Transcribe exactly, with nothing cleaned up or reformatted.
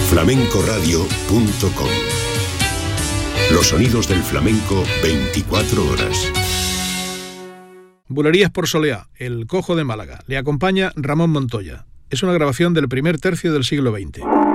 flamenco radio punto com. Los sonidos del flamenco veinticuatro horas. Bulerías por Soleá, El Cojo de Málaga. Le acompaña Ramón Montoya. Es una grabación del primer tercio del siglo veinte.